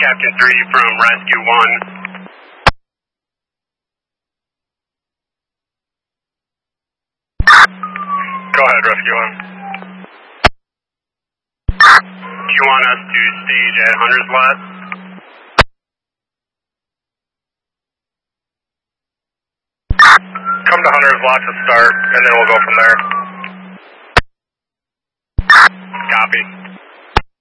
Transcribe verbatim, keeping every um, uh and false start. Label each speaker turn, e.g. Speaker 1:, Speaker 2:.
Speaker 1: Captain three from Rescue one. Go ahead, Rescue one. Do you want us to stage at Hunter's Lot? Come to Hunter's Lot to start, and then we'll go from there.